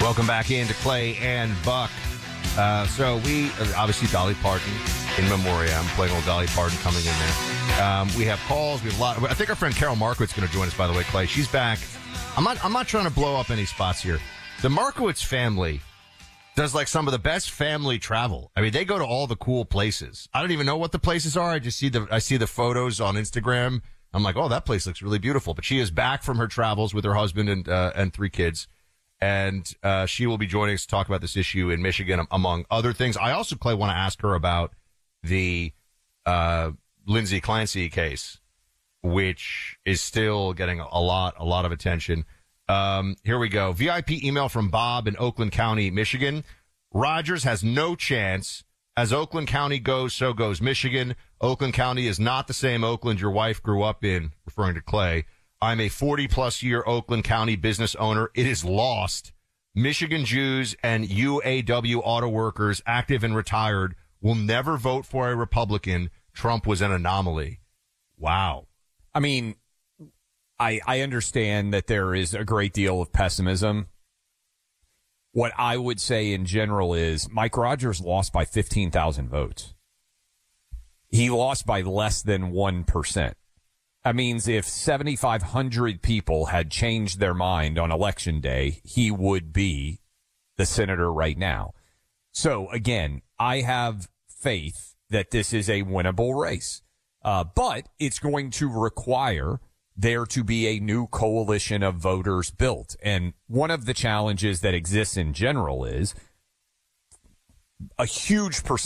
Welcome back into Clay and Buck. So we, obviously Dolly Parton in memoriam, playing old Dolly Parton coming in there. We have calls. We have a lot. I think our friend Carol Markowitz is going to join us, by the way, Clay. She's back. I'm not trying to blow up any spots here. The Markowitz family does like some of the best family travel. I mean, they go to all the cool places. I don't even know what the places are. I see the photos on Instagram. I'm like, oh, that place looks really beautiful. But she is back from her travels with her husband and 3 kids. And she will be joining us to talk about this issue in Michigan, among other things. I also, Clay, want to ask her about the Lindsay Clancy case, which is still getting a lot of attention. Here we go. VIP email from Bob in Oakland County, Michigan. Rogers has no chance. As Oakland County goes, so goes Michigan. Oakland County is not the same Oakland your wife grew up in, referring to Clay. I'm a 40-plus year Oakland County business owner. It is lost. Michigan Jews and UAW auto workers, active and retired, will never vote for a Republican. Trump was an anomaly. Wow. I mean, I understand that there is a great deal of pessimism. What I would say in general is Mike Rogers lost by 15,000 votes. He lost by less than 1%. That means if 7,500 people had changed their mind on election day, he would be the senator right now. So again, I have faith that this is a winnable race. But it's going to require there to be a new coalition of voters built. And one of the challenges that exists in general is a huge percentage